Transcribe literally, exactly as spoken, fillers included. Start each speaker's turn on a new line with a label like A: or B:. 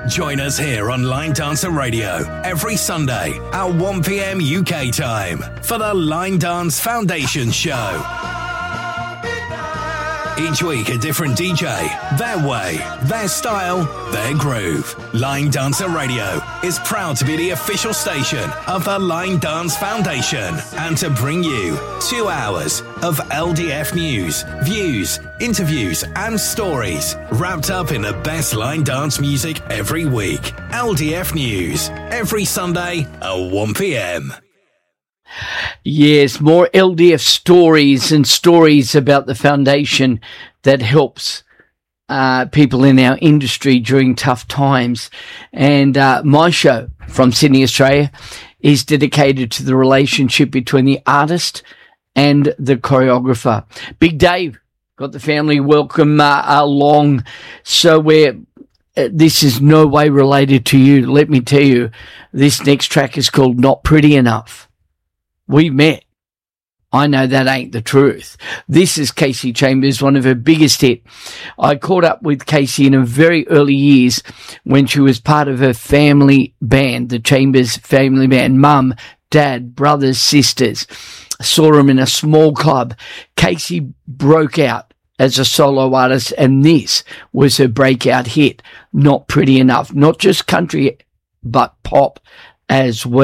A: Join us here on Line Dancer Radio every Sunday at one p.m. U K time for the Line Dance Foundation Show. Each week a different D J, their way, their style, their groove. Line Dancer Radio is proud to be the official station of the Line Dance Foundation and to bring you two hours of L D F news, views, interviews and stories wrapped up in the best line dance music every week. L D F News, every Sunday at one p.m.
B: Yes, more L D F stories and stories about the foundation that helps uh, people in our industry during tough times. And uh, my show from Sydney, Australia, is dedicated to the relationship between the artist and the choreographer. Big Dave got the family welcome uh, along. So we're uh, this is no way related to you. Let me tell you, this next track is called Not Pretty Enough. We met. I know that ain't the truth. This is Kasey Chambers, one of her biggest hits. I caught up with Kasey in her very early years when she was part of her family band, the Chambers family band. Mum, dad, brothers, sisters. Saw them in a small club. Kasey broke out as a solo artist, and this was her breakout hit, Not Pretty Enough. Not just country, but pop as well.